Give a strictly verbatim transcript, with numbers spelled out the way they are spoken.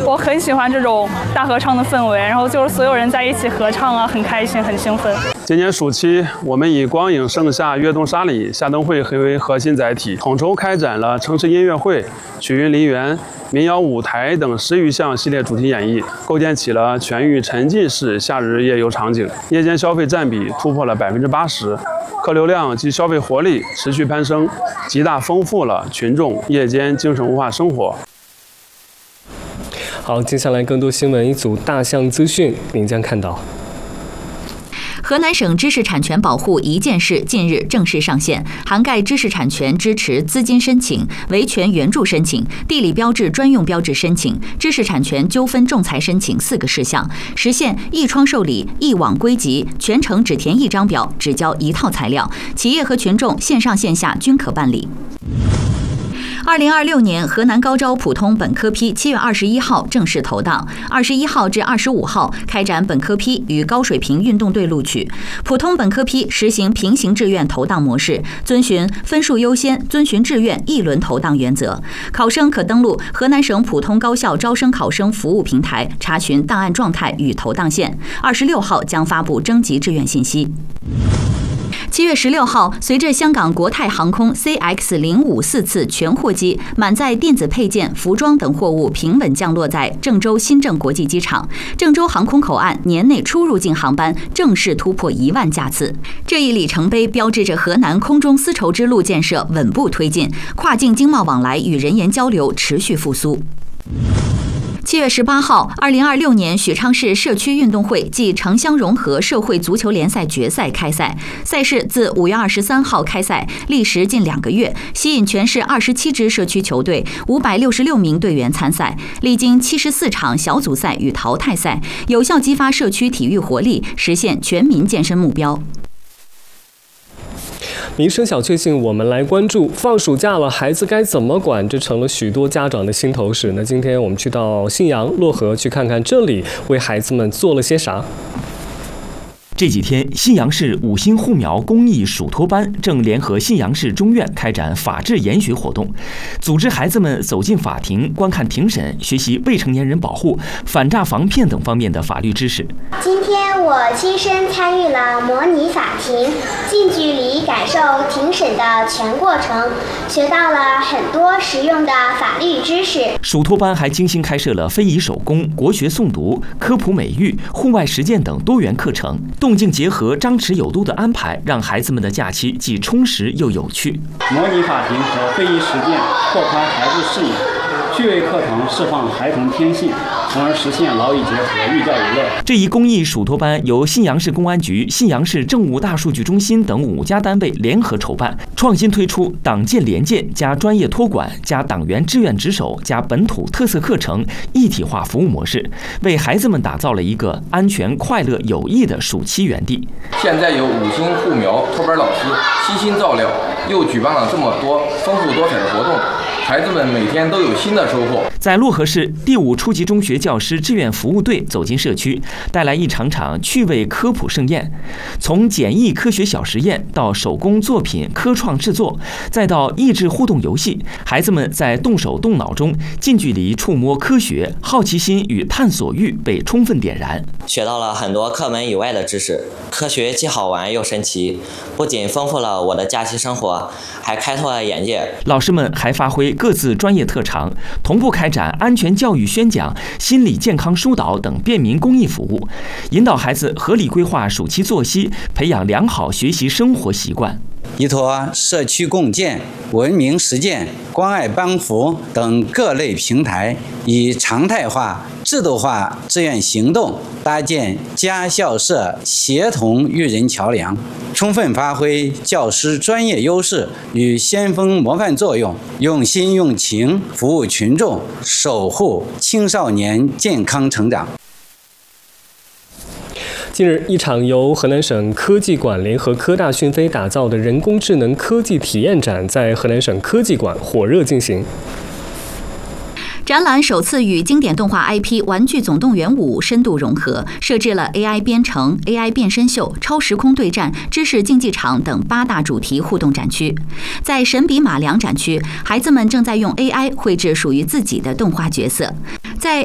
我很喜欢这种大合唱的氛围，然后就是所有人在一起合唱啊，很开心，很兴奋。 今年暑期，我们以光影盛夏跃动沙里夏灯会为核心载体，统筹开展了城市音乐会、曲韵梨园、民谣舞台等十余项系列主题演绎，构建起了全域沉浸式夏日夜游场景，夜间消费占比突破了百分之八十，客流量及消费活力持续攀升，极大丰富了群众夜间精神文化生活。 好，接下来更多新闻一组大象资讯，您将看到。 河南省知识产权保护一件事近日正式上线，涵盖知识产权支持资金申请、维权援助申请、地理标志专用标志申请、知识产权纠纷仲裁申请四个事项，实现一窗受理、一网归集，全程只填一张表，只交一套材料，企业和群众线上线下均可办理。二零二六年河南高招普通本科批七月二十一号正式投档，二十一号至二十五号开展本科批与高水平运动队录取。普通本科批实行平行志愿投档模式，遵循分数优先、遵循志愿一轮投档原则。考生可登录河南省普通高校招生考生服务平台查询档案状态与投档线。二十六号将发布征集志愿信息。七月十六号，随着香港国泰航空 C X 零五四次全货机满载电子配件、服装等货物平稳降落在郑州新郑国际机场，郑州航空口岸年内出入境航班正式突破一万架次。这一里程碑标志着河南空中丝绸之路建设稳步推进，跨境经贸往来与人员交流持续复苏。七月十八号，二零二六年许昌市社区运动会暨城乡融合社会足球联赛决赛开赛。赛事自五月二十三号开赛，历时近两个月，吸引全市二十七支社区球队、五百六十六名队员参赛，历经七十四场小组赛与淘汰赛，有效激发社区体育活力，实现全民健身目标。 民生小确幸，我们来关注放暑假了，孩子该怎么管？这成了许多家长的心头事。那今天我们去到信阳漯河，去看看这里为孩子们做了些啥。 这几天，信阳市五星护苗公益暑托班正联合信阳市中院开展法治研学活动，组织孩子们走进法庭，观看庭审，学习未成年人保护、反诈防骗等方面的法律知识。 今天我亲身参与了模拟法庭，近距离感受庭审的全过程，学到了很多实用的法律知识。 暑托班还精心开设了非遗手工、国学诵读、科普美育、户外实践等多元课程。动静结合、张弛有度的安排，让孩子们的假期既充实又有趣。 模拟法庭和非遗实践拓宽孩子视野，趣味课堂释放孩童天性，从而实现劳逸结合、寓教于乐。 这一公益暑托班由信阳市公安局、信阳市政务大数据中心等五家单位联合筹办，创新推出党建联建加专业托管加党员志愿值守加本土特色课程一体化服务模式，为孩子们打造了一个安全、快乐、有益的暑期园地。 现在有五星护苗托班老师悉心照料，又举办了这么多丰富多彩的活动，孩子们每天都有新的收获。 在漯河市第五初级中学教师志愿服务队走进社区，带来一场场趣味科普盛宴。从简易科学小实验到手工作品科创制作，再到益智互动游戏，孩子们在动手动脑中近距离触摸科学，好奇心与探索欲被充分点燃。 学到了很多课文以外的知识，科学既好玩又神奇，不仅丰富了我的假期生活，还开拓了眼界。 老师们还发挥各自专业特长，同步开展安全教育宣讲、心理健康疏导等便民公益服务，引导孩子合理规划暑期作息，培养良好学习生活习惯。 依托社区共建、文明实践、关爱帮扶等各类平台，以常态化、制度化志愿行动搭建家校社协同育人桥梁，充分发挥教师专业优势与先锋模范作用，用心用情服务群众，守护青少年健康成长。 近日，一场由河南省科技馆联合科大讯飞打造的人工智能科技体验展在河南省科技馆火热进行。 展览首次与经典动画 I P《玩具总动员五》深度融合，设置了 A I 编程、A I 变身秀、超时空对战、知识竞技场等八大主题互动展区。在神笔马良展区，孩子们正在用 A I 绘制属于自己的动画角色。在